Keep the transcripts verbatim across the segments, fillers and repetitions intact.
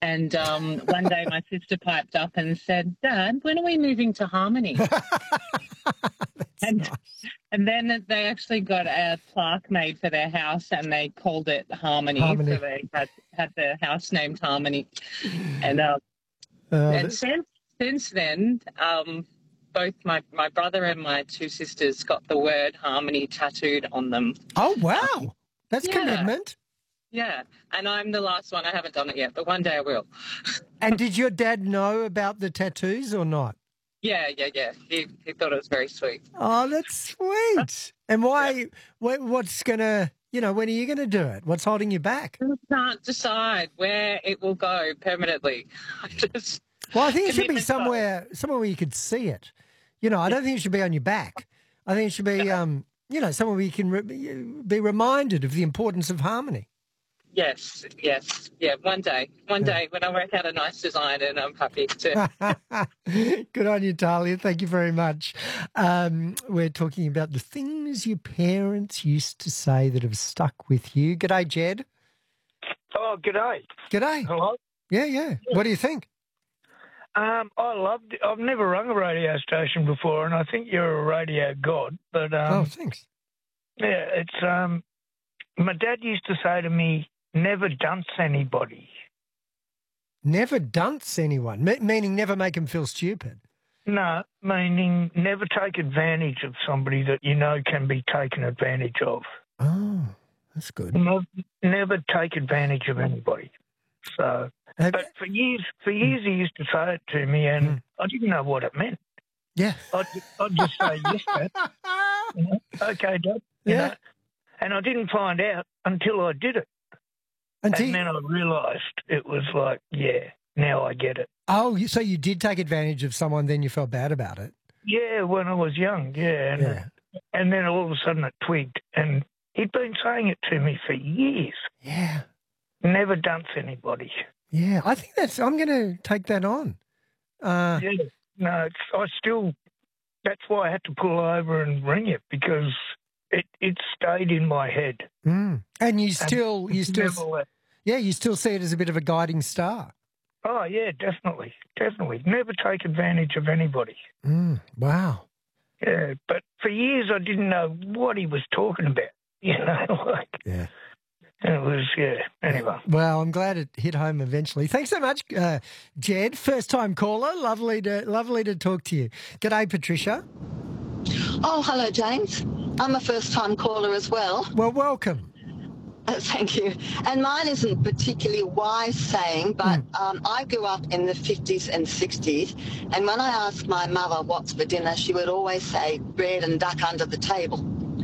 And um, one day my sister piped up and said, Dad, when are we moving to Harmony? and, nice. and then they actually got a plaque made for their house and they called it Harmony. Harmony. So they had, had the house named Harmony. And, um, Uh, and since, since then, um, both my, my brother and my two sisters got the word Harmony tattooed on them. Oh, wow. That's yeah. commitment. Yeah, and I'm the last one. I haven't done it yet, but one day I will. And did your dad know about the tattoos or not? Yeah, yeah, yeah. He he thought it was very sweet. Oh, that's sweet. And why, yeah. what, what's going to, you know, when are you going to do it? What's holding you back? I can't decide where it will go permanently. I just well, I think it should be somewhere, somewhere where you could see it. You know, I don't think it should be on your back. I think it should be, um, you know, somewhere where you can re- be reminded of the importance of harmony. Yes, yes, yeah. One day, one yeah. day when I work out a nice design and I'm happy to. Good on you, Talia. Thank you very much. Um, we're talking about the things your parents used to say that have stuck with you. G'day, Jed. Oh, g'day. G'day. Hello. Yeah, yeah. What do you think? Um, I loved it. I've never rung a radio station before, and I think you're a radio god. But um, oh, thanks. Yeah, it's um, my dad used to say to me, never dunce anybody. Never dunce anyone, Me- meaning never make them feel stupid. No, meaning never take advantage of somebody that you know can be taken advantage of. Oh, that's good. Never, never take advantage of anybody. So, Have, but for years, for years he used to say it to me, and mm. I didn't know what it meant. Yeah, I'd, I'd just say yes, Dad. You know, okay, Dad. You yeah, know? And I didn't find out until I did it. Until and then I realised it was like, yeah, now I get it. Oh, so you did take advantage of someone, then you felt bad about it? Yeah, when I was young, yeah. And, yeah. and then all of a sudden it twigged. And he'd been saying it to me for years. Yeah. Never dunce anybody. Yeah, I think that's, I'm going to take that on. Uh, yeah, no, it's, I still, that's why I had to pull over and ring it because it, it stayed in my head. Mm. And you still, and you still, left. yeah, you still see it as a bit of a guiding star. Oh, yeah, definitely, definitely. Never take advantage of anybody. Mm. Wow. Yeah, but for years I didn't know what he was talking about, you know, like. Yeah. It was, yeah, anyway. Well, I'm glad it hit home eventually. Thanks so much, uh, Jed, first-time caller. Lovely to lovely to talk to you. G'day, Patricia. Oh, hello, James. I'm a first-time caller as well. Well, welcome. Uh, thank you. And mine isn't particularly wise saying, but mm. um, I grew up in the fifties and sixties, and when I asked my mother what's for dinner, she would always say bread and duck under the table.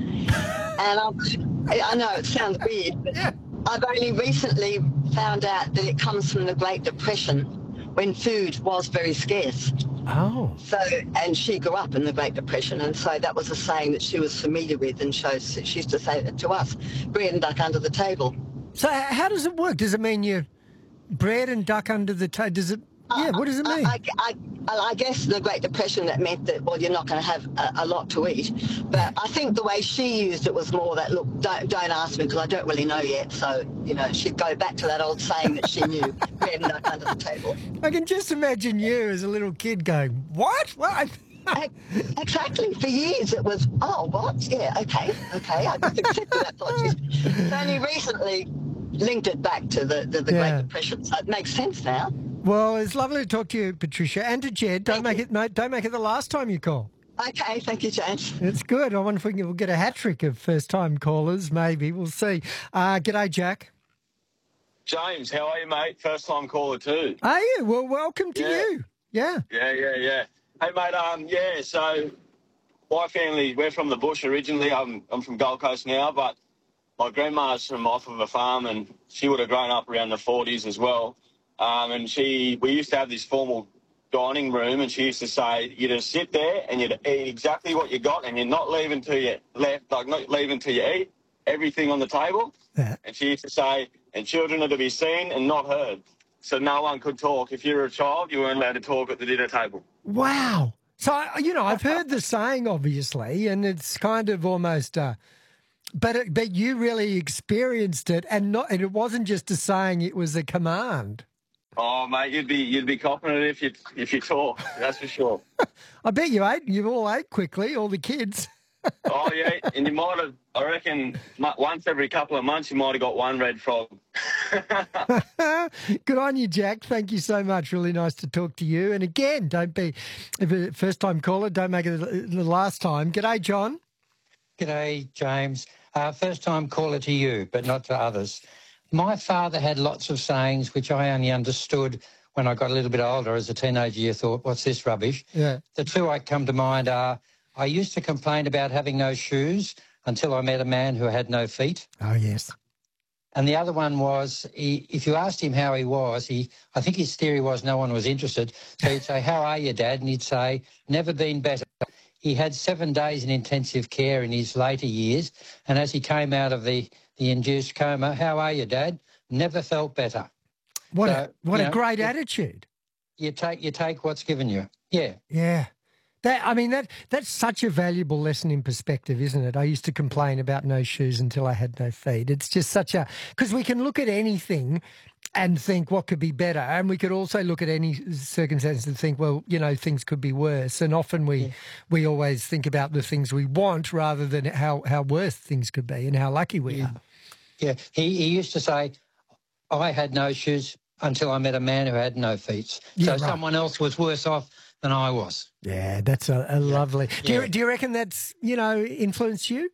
And I'm... I know it sounds weird, but yeah. I've only recently found out that it comes from the Great Depression when food was very scarce. Oh. So, and she grew up in the Great Depression, and so that was a saying that she was familiar with, and she used to say that to us, bread and duck under the table. So how does it work? Does it mean you bread and duck under the table? Does it, yeah, what does it mean? I, I, I, I guess the Great Depression, that meant that, well, you're not going to have a, a lot to eat. But I think the way she used it was more that, look, don't, don't ask me because I don't really know yet. So, you know, she'd go back to that old saying that she knew, bread and duck under the table. I can just imagine you as a little kid going, what? What? Exactly. For years it was, oh, what? Yeah, okay, okay. I just accepted that thought. She's only recently linked it back to the, the, the yeah. Great Depression. So it makes sense now. Well, it's lovely to talk to you, Patricia, and to Jed. Don't thank make you. it no, don't make it the last time you call. Okay, thank you, James. It's good. I wonder if we can, we'll get a hat trick of first-time callers. Maybe we'll see. Uh, g'day, Jack. James, how are you, mate? First-time caller too. Are you? Well, welcome to yeah. you. Yeah. Yeah, yeah, yeah. Hey, mate. Um, yeah. So, my family, we're from the bush originally. I'm I'm from Gold Coast now, but my grandma's from off of a farm, and she would have grown up around the forties as well. Um, and she, we used to have this formal dining room, and she used to say, you just sit there and you'd eat exactly what you got, and you're not leaving till you left, like not leaving till you eat everything on the table. Yeah. And she used to say, and children are to be seen and not heard. So no one could talk. If you were a child, you weren't allowed to talk at the dinner table. Wow. So, you know, I've heard the saying, obviously, and it's kind of almost... Uh, But it, but you really experienced it, and not and it wasn't just a saying; it was a command. Oh, mate, you'd be you'd be copping it if you if you talk. That's for sure. I bet you ate. You all ate quickly, all the kids. Oh yeah, and you might have. I reckon mu- once every couple of months you might have got one red frog. Good on you, Jack. Thank you so much. Really nice to talk to you. And again, don't be if a first time caller. Don't make it the last time. G'day, John. G'day, James. Uh, first time caller to you, but not to others. My father had lots of sayings which I only understood when I got a little bit older. As a teenager, you thought, what's this rubbish? Yeah. The two I come to mind are, I used to complain about having no shoes until I met a man who had no feet. Oh, yes. And the other one was, he, if you asked him how he was, he, I think his theory was no one was interested. So he'd say, how are you, Dad? And he'd say, never been better. He had seven days in intensive care in his later years. And as he came out of the, the induced coma, how are you, Dad? Never felt better. What So, a, what you a know, great you- attitude. You take, you take what's given you. Yeah. Yeah. That, I mean, that that's such a valuable lesson in perspective, isn't it? I used to complain about no shoes until I had no feet. It's just such a, because we can look at anything and think what could be better. And we could also look at any circumstance and think, well, you know, things could be worse. And often we, yeah. we always think about the things we want rather than how, how worse things could be and how lucky we yeah. are. Yeah. He, he used to say, I had no shoes until I met a man who had no feet. So Yeah, right. someone else was worse off than I was. Yeah, that's a, a lovely. Do Yeah. you do you reckon that's, you know, influenced you?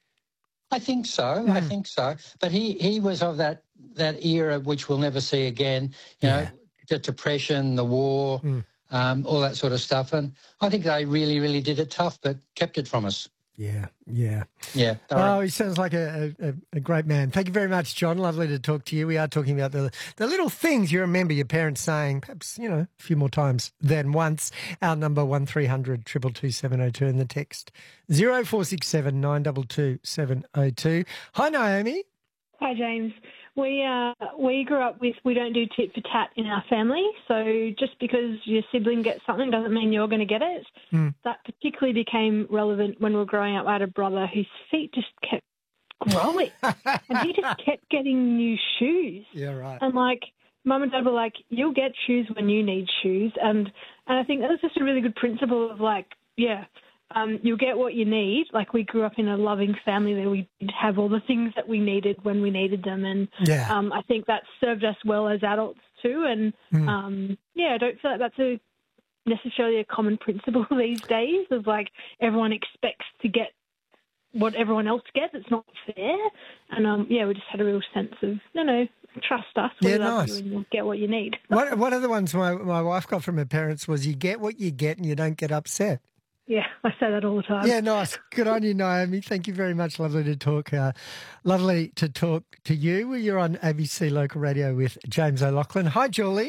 I think so. I think so. But he, he was of that that era which we'll never see again. You know, Yeah. the depression, the war, Mm. um, all that sort of stuff. And I think they really, really did it tough, but kept it from us. Yeah, yeah. Yeah. Oh, he sounds like a, a, a great man. Thank you very much, John. Lovely to talk to you. We are talking about the the little things you remember your parents saying, perhaps, you know, a few more times than once. Our number one three hundred two two two seven oh two in the text zero four six seven nine two two seven oh two. Hi, Naomi. Hi, James. We uh, we grew up with we don't do tit for tat in our family. So just because your sibling gets something doesn't mean you're going to get it. Mm. That particularly became relevant when we were growing up. I had a brother whose feet just kept growing, and he just kept getting new shoes. Yeah, right. And like Mum and Dad were like, "You'll get shoes when you need shoes," and and I think that was just a really good principle of like, yeah. Um, you'll get what you need. Like we grew up in a loving family where we did have all the things that we needed when we needed them, and Yeah. um, I think that served us well as adults too. And Mm. um, yeah, I don't feel like that's a necessarily a common principle these days. Of like everyone expects to get what everyone else gets. It's not fair. And um, yeah, we just had a real sense of no, no, trust us. We Yeah, love nice. you and you'll get what you need. One, one of the ones my, my wife got from her parents was you get what you get and you don't get upset. Yeah, I say that all the time. Yeah, nice. Good on you, Naomi. Thank you very much. Lovely to talk. Uh, lovely to talk to you. Well, you're on A B C Local Radio with James O'Loughlin. Hi, Julie.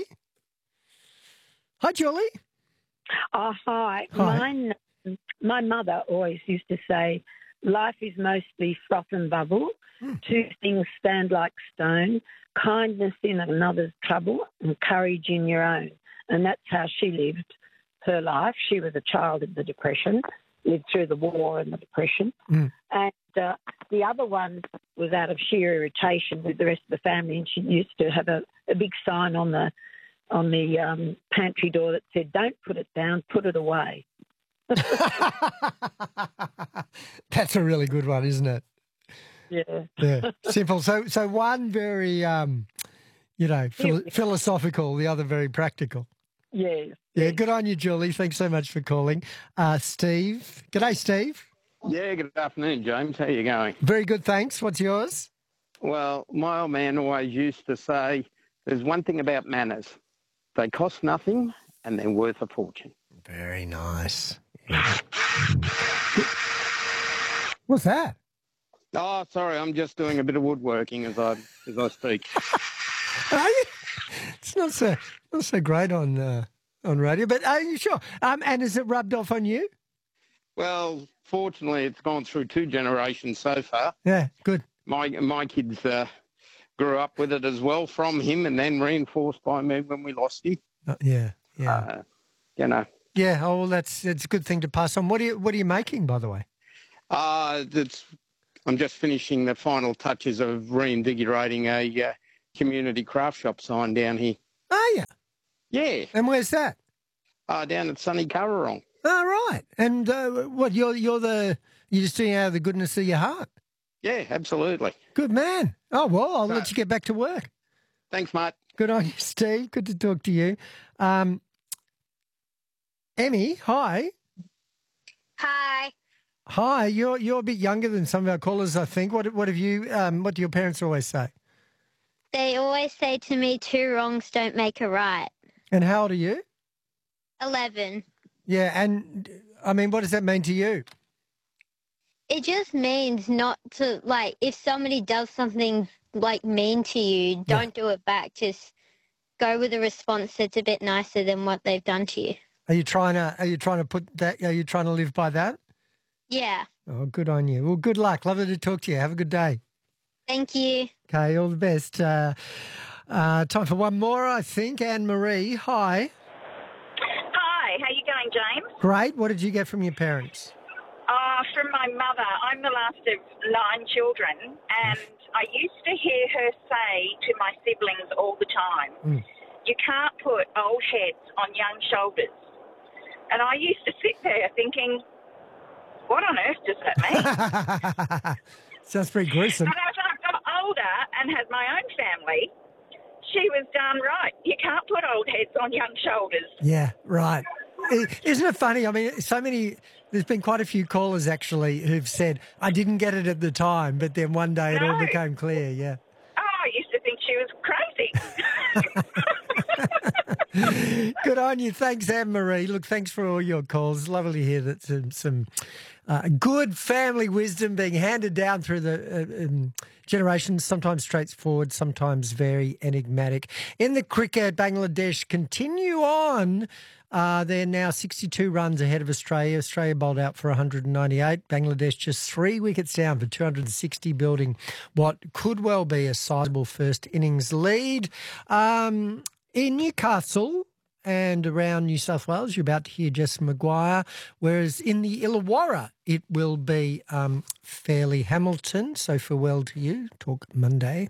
Hi, Julie. Oh, hi. Hi. Mine, my mother always used to say, life is mostly froth and bubble. Hmm. Two things stand like stone, kindness in another's trouble and courage in your own. And that's how she lived her life. She was a child of the Depression, lived through the war and the Depression. Mm. And uh, the other one was out of sheer irritation with the rest of the family, and she used to have a, a big sign on the on the um, pantry door that said, "Don't put it down, put it away." That's a really good one, isn't it? Yeah. Yeah. Simple. So, so one very, um, you know, philo- philosophical, the other very practical. Yes. Yeah, good on you, Julie. Thanks so much for calling. Uh, Steve. G'day, Steve. Yeah, good afternoon, James. How you going? Very good, thanks. What's yours? Well, my old man always used to say, there's one thing about manners. They cost nothing and they're worth a fortune. Very nice. Yeah. What's that? Oh, sorry, I'm just doing a bit of woodworking as I as I speak. Are you? It's not so not so great on uh, on radio, but are you sure? Um, and has it rubbed off on you? Well, fortunately, it's gone through two generations so far. Yeah, good. My my kids uh, grew up with it as well from him, and then reinforced by me when we lost him. Uh, yeah, yeah, Uh, you know, yeah. Oh, well, that's it's a good thing to pass on. What are you What are you making, by the way? uh, it's, I'm just finishing the final touches of reinvigorating a uh, community craft shop sign down here. Are you? Yeah. And where's that? Uh, down at sunny Currarong. Oh, right. And uh, what, you're you're the, you're just doing it out of the goodness of your heart? Yeah, absolutely. Good man. Oh, well, I'll So- let you get back to work. Thanks, mate. Good on you, Steve. Good to talk to you. Um, Emmy, hi. Hi. Hi. You're you're a bit younger than some of our callers, I think. What what have you? Um, what do your parents always say? They always say to me, two wrongs don't make a right. And how old are you? eleven. Yeah, and I mean, what does that mean to you? It just means not to, like, if somebody does something, like, mean to you, don't do it back. Just go with a response that's a bit nicer than what they've done to you. Are you trying to? Are you trying to put that? Are you trying to live by that? Yeah. Oh, good on you. Well, good luck. Lovely to talk to you. Have a good day. Thank you. Okay, all the best. Uh, uh, time for one more, I think. Anne Marie, hi. Hi, how you going, James? Great. What did you get from your parents? Uh, from my mother. I'm the last of nine children, and I used to hear her say to my siblings all the time, Mm. you can't put old heads on young shoulders. And I used to sit there thinking, what on earth does that mean? Sounds pretty gruesome. And as I got older and had my own family, she was darn right. You can't put old heads on young shoulders. Yeah, right. I- Isn't it funny? I mean, so many, there's been quite a few callers actually who've said, I didn't get it at the time, but then one day it all No. became clear. Yeah. Oh, I used to think she was crazy. Good on you. Thanks, Anne Marie. Look, thanks for all your calls. Lovely to hear that some, some uh, good family wisdom being handed down through the uh, um, generations, sometimes straightforward, sometimes very enigmatic. In the cricket, Bangladesh continue on. Uh, they're now sixty-two runs ahead of Australia. Australia bowled out for one hundred ninety-eight. Bangladesh just three wickets down for two hundred sixty, building what could well be a sizable first innings lead. Um, in Newcastle and around New South Wales, you're about to hear Jess Maguire, whereas in the Illawarra, it will be um, Fairleigh Hamilton. So farewell to you. Talk Monday.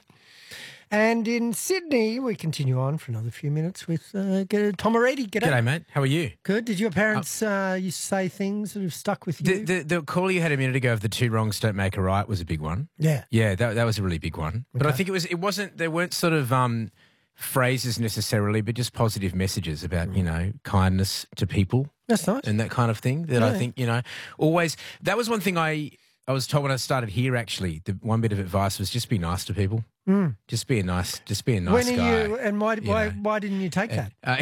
And in Sydney, we continue on for another few minutes with uh, Tom Moretti. G'day. G'day, mate. How are you? Good. Did your parents uh, used to say things that have stuck with you? The, the, the call you had a minute ago of the two wrongs don't make a right was a big one. Yeah. Yeah, that, that was a really big one. But I Okay. think it was, it wasn't, there weren't sort of um, phrases necessarily, but just positive messages about, you know, kindness to people. That's nice. And that kind of thing that Yeah. I think, you know, always, that was one thing I, I was told when I started here, actually. The one bit of advice was just be nice to people. Mm. Just be a nice, just be a nice when are guy. you, and why, you why, know. why didn't you take that? Uh,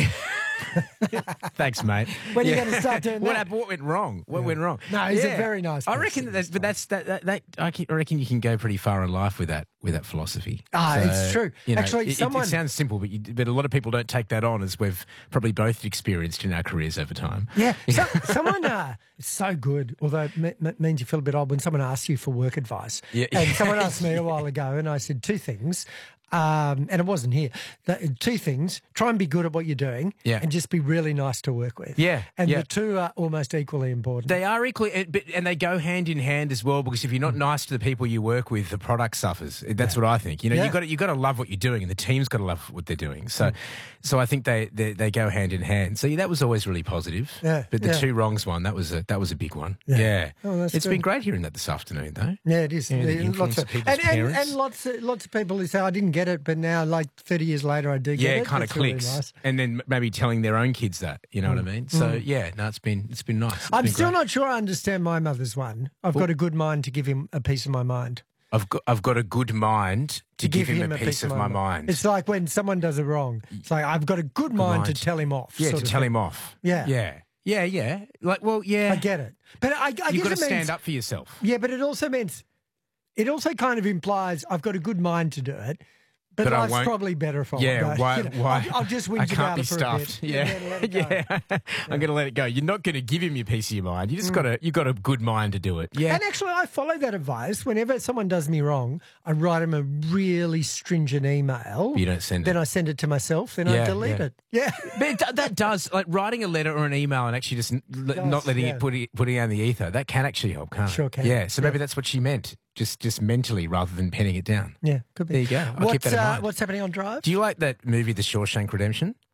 Thanks, mate. When are you Yeah. going to start doing what that? happened? What went wrong? What went wrong? No, he's a Yeah. very nice I reckon that, that's, but that's that, that, that I can- I reckon you can go pretty far in life with that with that philosophy. Ah, it's true. you know, Actually, it- it, someone- it sounds simple, but you, but a lot of people don't take that on, as we've probably both experienced in our careers over time. Yeah, so, someone, uh, it's so good, although it me- me- means you feel a bit odd when someone asks you for work advice. Yeah. And someone asked me a while ago, and I said two things, um, and it wasn't here. The, two things, try and be good at what you're doing, Yeah. and just be really nice to work with. Yeah, And yeah. the two are almost equally important. They are equally, and- but- and they go hand in hand as well. Because if you're not nice to the people you work with, the product suffers. That's what I think. You know, Yeah. you got to you got to love what you're doing, and the team's got to love what they're doing. So, so I think they, they they go hand in hand. So yeah, that was always really positive. Yeah, But the yeah. two wrongs one, that was a that was a big one. Yeah. Yeah. Oh, that's It's good. been great hearing that this afternoon, though. Yeah, it is. Yeah, the Yeah, influence lots of people's and, and, parents. and lots of lots of people who say I didn't get it, but now like thirty years later I do get Yeah, it. it kind of That's really clicks, nice. and then maybe telling their own kids that. You know what I mean? So Mm. yeah, no, it's been it's been nice. It's I'm been still great. not sure I understand my mother's one. I've got a good mind to give him a piece of my mind. I've got I've got a good mind to, give, him, a piece of my mind. It's like when someone does it wrong. It's like I've got a good, mind, mind. to tell him off. Yeah, sort to of tell thing. him off. Yeah. Yeah. Yeah, yeah. Like, well, yeah. I get it, but I, I You've guess got to it stand means, up for yourself. Yeah, but it also means it also kind of implies I've got a good mind to do it. But, But I life's won't- probably better if I Yeah, won't go. why? You know, why? I'll, I'll just whinge I can't about be it for stuffed. a bit. Yeah, and then let it go. yeah. I'm going to let it go. You're not going to give him your piece of your mind. You just got to. You got a good mind to do it. Yeah. And actually, I follow that advice. Whenever someone does me wrong, I write them a really stringent email. You don't send it. Then I send it to myself. Then I Yeah, delete yeah. it. Yeah. But it, that does, like writing a letter or an email and actually just n- l- Does, not letting yeah. it put it putting it out in the ether. That can actually help, can't it? Sure can. Yeah. So maybe Yeah. that's what she meant. just just mentally rather than penning it down. Yeah, could be. There you go. I'll what's, keep that in uh, mind. what's happening on Drive? Do you like that movie, The Shawshank Redemption?